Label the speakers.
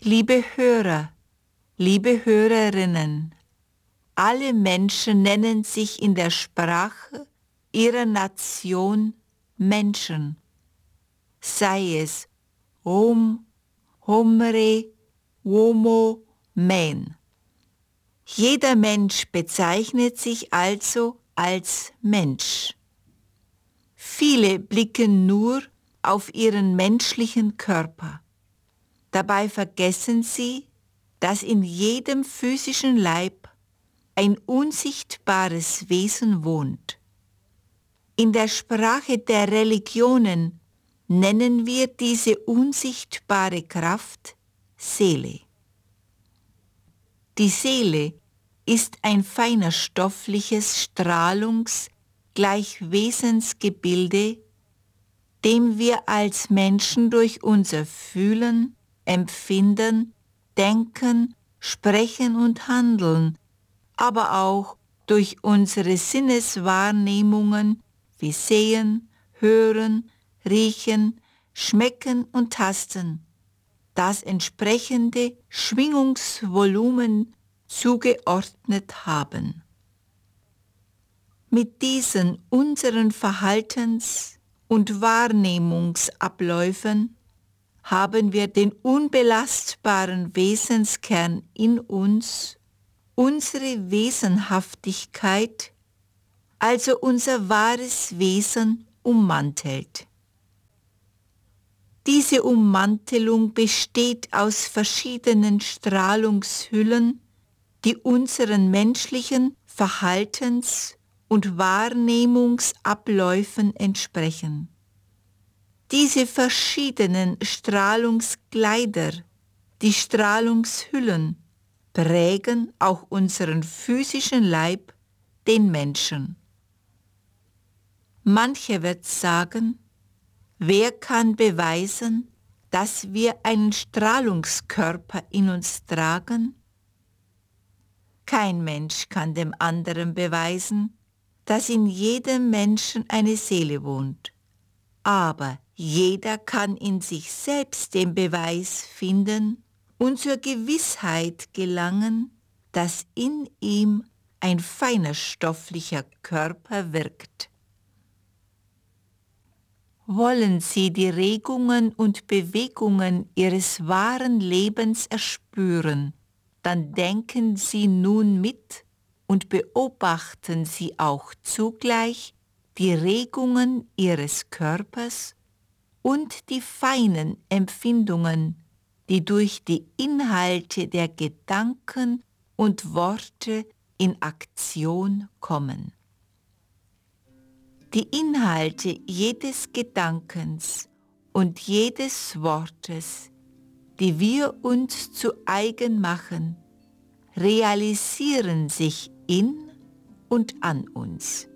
Speaker 1: Liebe Hörer, liebe Hörerinnen, alle Menschen nennen sich in der Sprache ihrer Nation Menschen, sei es Rom, Homre, Homo, Men. Jeder Mensch bezeichnet sich also als Mensch. Viele blicken nur auf ihren menschlichen Körper. Dabei vergessen sie, dass in jedem physischen Leib ein unsichtbares Wesen wohnt. In der Sprache der Religionen nennen wir diese unsichtbare Kraft Seele. Die Seele ist ein feiner stoffliches Wesensgebilde, dem wir als Menschen durch unser Fühlen, Empfinden, Denken, Sprechen und Handeln, aber auch durch unsere Sinneswahrnehmungen wie Sehen, Hören, Riechen, Schmecken und Tasten das entsprechende Schwingungsvolumen zugeordnet haben. Mit diesen unseren Verhaltens- und Wahrnehmungsabläufen haben wir den unbelastbaren Wesenskern in uns, unsere Wesenhaftigkeit, also unser wahres Wesen, ummantelt. Diese Ummantelung besteht aus verschiedenen Strahlungshüllen, die unseren menschlichen Verhaltens- und Wahrnehmungsabläufen entsprechen. Diese verschiedenen Strahlungskleider, die Strahlungshüllen, prägen auch unseren physischen Leib, den Menschen. Manche wird sagen, wer kann beweisen, dass wir einen Strahlungskörper in uns tragen? Kein Mensch kann dem anderen beweisen, dass in jedem Menschen eine Seele wohnt. Aber jeder kann in sich selbst den Beweis finden und zur Gewissheit gelangen, dass in ihm ein feiner stofflicher Körper wirkt. Wollen Sie die Regungen und Bewegungen Ihres wahren Lebens erspüren, dann denken Sie nun mit und beobachten Sie auch zugleich die Regungen Ihres Körpers und die feinen Empfindungen, die durch die Inhalte der Gedanken und Worte in Aktion kommen. Die Inhalte jedes Gedankens und jedes Wortes, die wir uns zu eigen machen, realisieren sich in und an uns.